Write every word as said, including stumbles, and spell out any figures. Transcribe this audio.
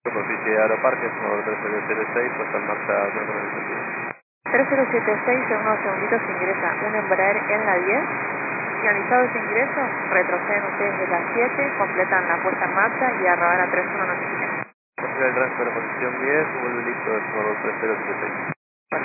Superficie Aeroparque, módulo tres cero siete seis, puesta en marcha dentro del sentido. tres cero siete seis, en unos segunditos ingresa un Embraer en la diez. Finalizado ese ingreso, retroceden ustedes de la siete, completan la puesta en marcha y arroban a tres uno notificación. Posible el transfer de posición diez, vuelve listo del módulo tres cero siete seis.